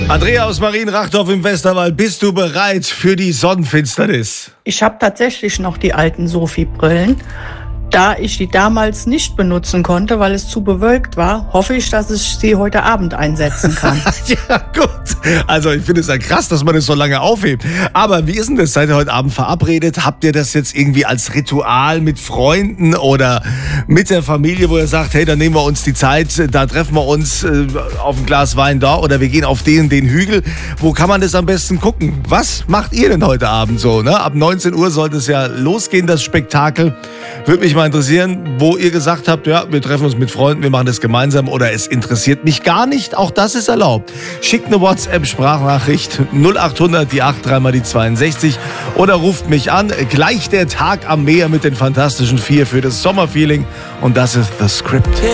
Andrea aus Marienrachdorf im Westerwald, bist du bereit für die Sonnenfinsternis? Ich habe tatsächlich noch die alten Sophie-Brillen. Da ich die damals nicht benutzen konnte, weil es zu bewölkt war, hoffe ich, dass ich sie heute Abend einsetzen kann. Ja, gut. Also ich finde es ja krass, dass man das so lange aufhebt. Aber wie ist denn das? Seid ihr heute Abend verabredet? Habt ihr das jetzt irgendwie als Ritual mit Freunden oder mit der Familie, wo ihr sagt, hey, dann nehmen wir uns die Zeit, da treffen wir uns auf ein Glas Wein da oder wir gehen auf den Hügel. Wo kann man das am besten gucken? Was macht ihr denn heute Abend so? Ne? Ab 19 Uhr sollte es ja losgehen, das Spektakel. Würde mich mal interessieren, wo ihr gesagt habt, ja, wir treffen uns mit Freunden, wir machen das gemeinsam oder es interessiert mich gar nicht. Auch das ist erlaubt. Schickt eine WhatsApp-Sprachnachricht 0800 die 83 mal die 62 oder ruft mich an. Gleich der Tag am Meer mit den Fantastischen Vier für das Sommerfeeling. Und das ist The Script.